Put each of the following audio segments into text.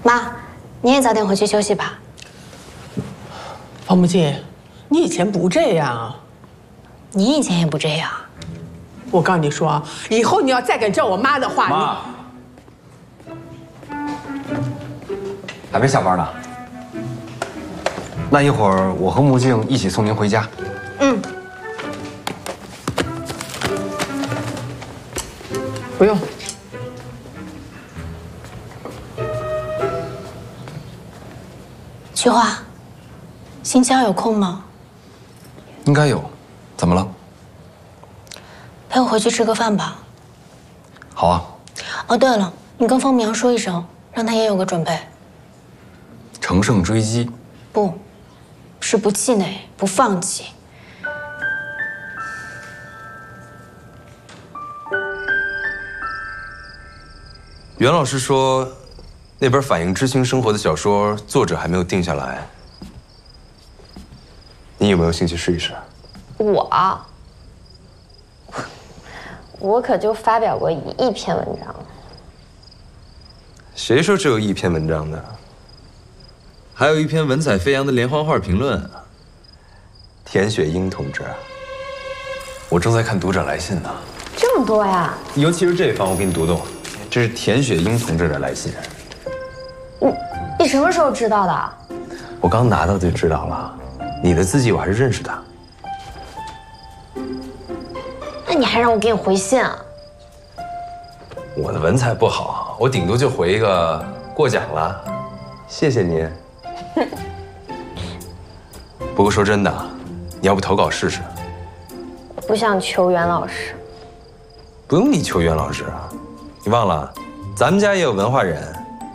妈，你也早点回去休息吧。 方木静，你以前不这样啊。 你以前也不这样。 我告诉你说，以后你要再敢叫我妈的话， 妈，还没下班呢。那一会儿我和木静一起送您回家。 嗯。 不用。 菊花，星期二有空吗？ 应该有，怎么了？ 陪我回去吃个饭吧。 好啊。 哦，对了，你跟风明说一声，让他也有个准备。 乘胜追击？ 不，是不气馁，不放弃。 袁老师说，那本反映知青生活的小说作者还没有定下来，你有没有兴趣试一试？ 我可就发表过一篇文章。 谁说只有一篇文章的？还有一篇文采飞扬的连环画评论。田雪英同志，我正在看读者来信呢。 这么多呀？ 尤其是这一番，我给你读读。这是田雪英同志的来信。 你什么时候知道的？ 我刚拿到就知道了。你的字迹我还是认识的。 那你还让我给你回信啊？ 我的文采不好，我顶多就回一个过奖了，谢谢您。不过说真的，你要不投稿试试？ 我不想求袁老师。 不用你求袁老师啊，你忘了，咱们家也有文化人。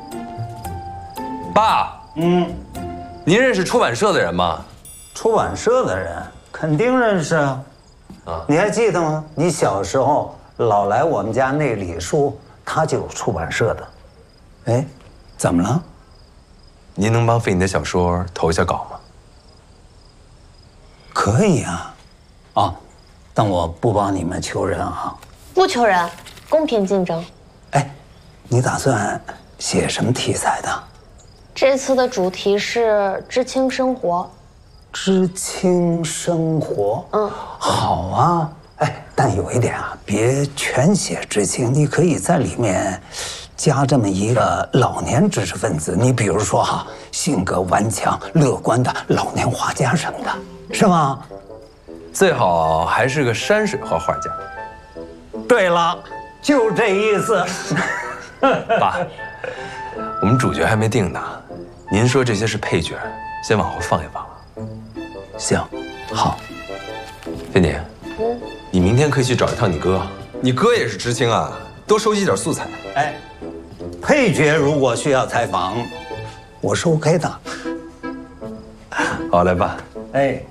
爸，您认识出版社的人吗？ 出版社的人肯定认识啊。你还记得吗？你小时候老来我们家那李叔，他就有出版社的。哎，怎么了？ 您能帮费你的小说投一下稿吗？ 可以啊，但我不帮你们求人啊。 不求人，公平竞争。 哎，你打算写什么题材的？ 这次的主题是知青生活。 知青生活，好啊。哎，但有一点啊，别全写知青，你可以在里面加这么一个老年知识分子。你比如说哈，性格顽强、乐观的老年画家什么的，是吗？ 最好还是个山水画画家。 对了，就这意思。 爸，我们主角还没定呢，您说这些是配角，先往后放一放。 行，好。 菲妮，你明天可以去找一趟你哥，你哥也是知青啊，多收集点素材。 哎，配角如果需要采访，我是 OK 的。 好，来吧。 哎，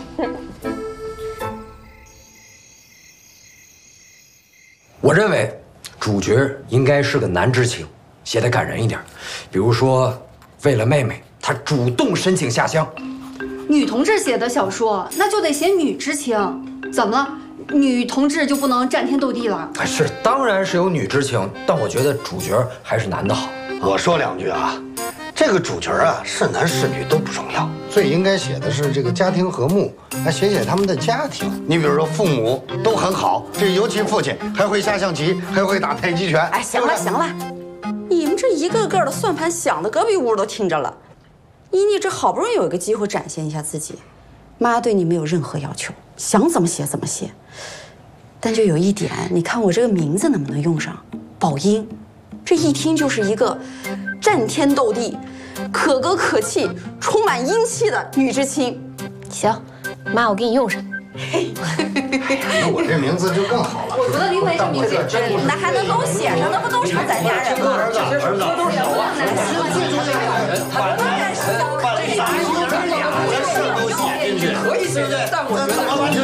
我认为主角应该是个男知青，写得感人一点。比如说，为了妹妹，他主动申请下乡。 女同志写的小说，那就得写女知青。怎么了？女同志就不能战天斗地了？ 是，当然是有女知青，但我觉得主角还是男的好。 我说两句啊，这个主角啊，是男是女都不重要，最应该写的是这个家庭和睦，来写写他们的家庭。你比如说父母都很好，这尤其父亲还会下象棋，还会打太极拳。 哎，行了行了，你们这一个个的算盘响的隔壁屋都听着了。妮妮这好不容易有一个机会展现一下自己，妈对你没有任何要求，想怎么写怎么写。但就有一点，你看我这个名字能不能用上？宝英，这一听就是一个战天斗地、可歌可泣、充满英气的女知青。 行，妈，我给你用上。 那我这名字就更好了。 我觉得林梅这名字那还能都写上，那不都成咱家人吗？ 儿子都是我。 可以写进去，但我觉得